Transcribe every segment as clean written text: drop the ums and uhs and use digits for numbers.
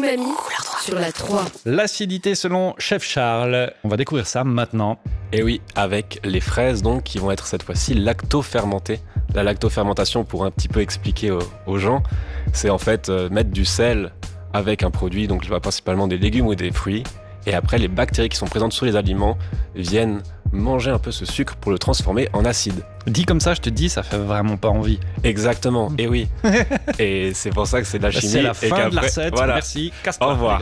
Umami sur la 3. L'acidité selon Chef Charles. On va découvrir ça maintenant. Et oui, avec les fraises donc qui vont être cette fois-ci lacto-fermentées. La lactofermentation, pour un petit peu expliquer aux gens, c'est en fait mettre du sel avec un produit, donc principalement des légumes ou des fruits. Et après, les bactéries qui sont présentes sur les aliments viennent manger un peu ce sucre pour le transformer en acide. Dit comme ça, je te dis, ça fait vraiment pas envie. Exactement, et oui. Et c'est pour ça que c'est de la chimie. C'est la et fin de la recette, voilà. Merci, casse-toi. Au revoir.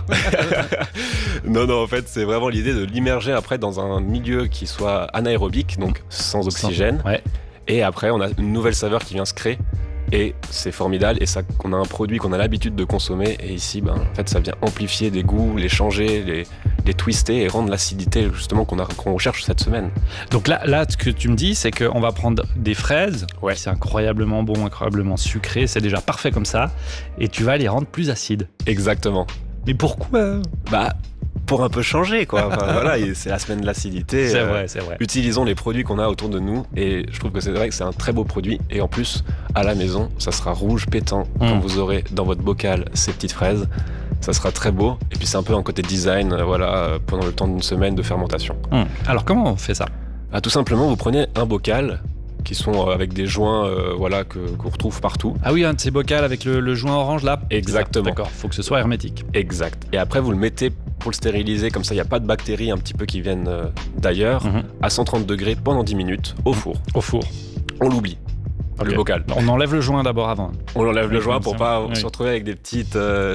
Non, en fait, c'est vraiment l'idée de l'immerger après dans un milieu qui soit anaérobique, donc sans oxygène. Ouais. Et après, on a une nouvelle saveur qui vient se créer. Et c'est formidable, et ça, on a un produit qu'on a l'habitude de consommer, et ici, en fait, ça vient amplifier des goûts, les changer, les twister et rendre l'acidité justement qu'on recherche cette semaine. Donc là, ce que tu me dis, c'est qu'on va prendre des fraises, ouais. C'est incroyablement bon, incroyablement sucré, c'est déjà parfait comme ça, et tu vas les rendre plus acides. Exactement. Mais pourquoi ? Pour un peu changer, quoi. Enfin, voilà, c'est la semaine de l'acidité. C'est vrai, c'est vrai. Utilisons les produits qu'on a autour de nous, et je trouve que c'est vrai que c'est un très beau produit, et en plus, à la maison, ça sera rouge pétant, quand vous aurez dans votre bocal ces petites fraises. Ça sera très beau, et puis c'est un peu un côté design, pendant le temps d'une semaine de fermentation. Alors comment on fait ça ? Tout simplement, vous prenez un bocal qui sont avec des joints qu'on retrouve partout. Ah oui, un de ces bocals avec le joint orange là ? Exactement. D'accord, faut que ce soit hermétique. Exact. Et après, vous le mettez pour le stériliser, comme ça il n'y a pas de bactéries un petit peu qui viennent d'ailleurs, à 130 degrés pendant 10 minutes au four. Au four. On l'oublie. Okay. Le bocal. On enlève le joint d'abord avant. On enlève le joint pour pas se retrouver avec des petites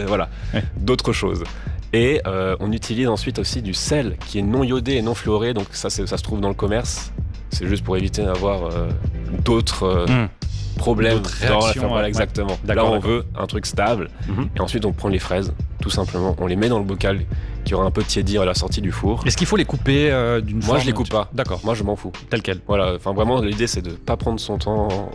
d'autres choses. Et on utilise ensuite aussi du sel qui est non iodé et non fluoré, donc ça se trouve dans le commerce. C'est juste pour éviter d'avoir d'autres problèmes dans la ferme. Voilà, exactement. Là, on veut un truc stable. Et ensuite, on prend les fraises, tout simplement. On les met dans le bocal qui aura un peu tiédi à la sortie du four. Est-ce qu'il faut les couper d'une forme ? Moi, je les coupe pas. D'accord. Moi, je m'en fous. Tel quel. Voilà. Enfin, vraiment, l'idée, c'est de pas prendre son temps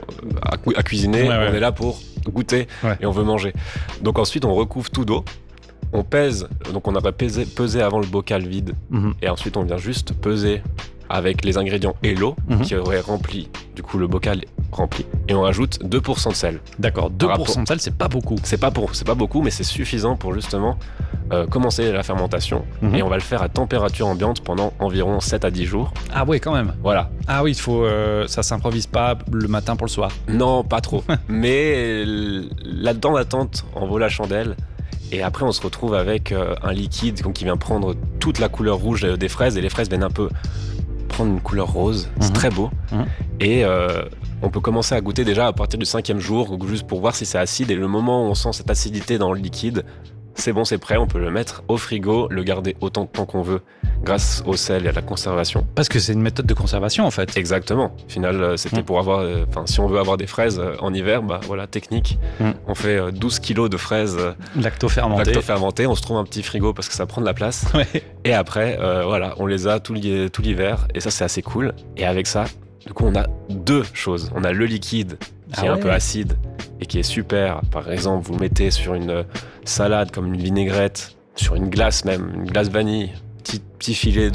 à cuisiner. On est là pour goûter et on veut manger. Donc ensuite, on recouvre tout d'eau. On pèse. Donc, on aurait pesé avant le bocal vide. Et ensuite, on vient juste peser avec les ingrédients et l'eau qui aurait rempli, du coup le bocal rempli, et on rajoute 2% de sel. D'accord, 2% de sel, c'est pas beaucoup. C'est pas beaucoup, mais c'est suffisant pour justement commencer la fermentation, et on va le faire à température ambiante pendant environ 7 à 10 jours. Ah ouais, quand même. Voilà. Ah oui, ça s'improvise pas le matin pour le soir. Non, pas trop. Mais là-dedans, l'attente en vaut la chandelle. Et après, on se retrouve avec un liquide qui vient prendre toute la couleur rouge des fraises, et les fraises viennent un peu prendre une couleur rose, c'est très beau. Et on peut commencer à goûter déjà à partir du 5e jour, juste pour voir si c'est acide. Et le moment où on sent cette acidité dans le liquide, c'est bon, c'est prêt, on peut le mettre au frigo, le garder autant de temps qu'on veut, grâce au sel et à la conservation. Parce que c'est une méthode de conservation en fait. Exactement. Au final, c'était pour avoir, si on veut avoir des fraises en hiver, technique. On fait 12 kilos de fraises lacto-fermentées. On se trouve un petit frigo parce que ça prend de la place. Ouais. Et après, on les a tout l'hiver, et ça, c'est assez cool. Et avec ça, du coup, on a deux choses. On a le liquide qui est un peu acide et qui est super. Par exemple, vous le mettez sur une salade comme une vinaigrette, sur une glace même, une glace vanille, petit filet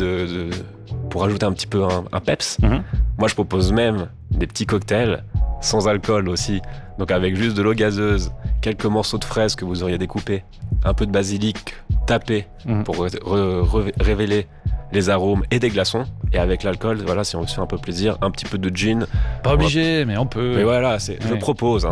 pour ajouter un petit peu un peps. Moi, je propose même des petits cocktails sans alcool aussi. Donc avec juste de l'eau gazeuse, quelques morceaux de fraises que vous auriez découpés, un peu de basilic tapé pour révéler les arômes et des glaçons. Et avec l'alcool, si on veut se faire un peu plaisir, un petit peu de gin. Pas obligé, mais on peut. Mais voilà, je propose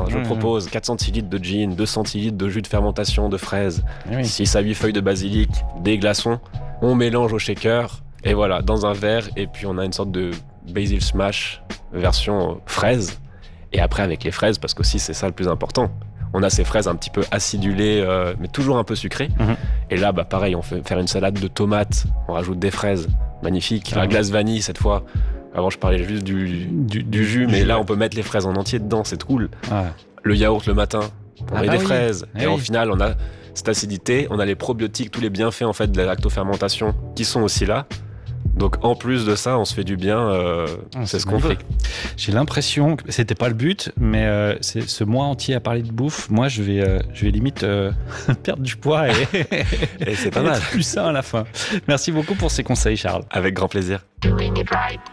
4 centilitres de gin, 2 centilitres de jus de fermentation de fraises, 6 à 8 feuilles de basilic, des glaçons. On mélange au shaker, et voilà, dans un verre. Et puis on a une sorte de basil smash version fraise. Et après, avec les fraises, parce qu'aussi c'est ça le plus important, on a ces fraises un petit peu acidulées, mais toujours un peu sucrées. Et là, pareil, on fait faire une salade de tomates, on rajoute des fraises, magnifique. La glace vanille cette fois. Avant, je parlais juste du jus, mais là, on peut mettre les fraises en entier dedans, c'est cool. Ouais. Le yaourt le matin, on met des fraises. Et au final, on a cette acidité, on a les probiotiques, tous les bienfaits en fait de la lactofermentation qui sont aussi là. Donc en plus de ça, on se fait du bien, c'est ce qu'on veut. J'ai l'impression que c'était pas le but, mais c'est ce mois entier à parler de bouffe, moi je vais limite perdre du poids et c'est pas mal. Être plus sain à la fin. Merci beaucoup pour ces conseils, Charles. Avec grand plaisir.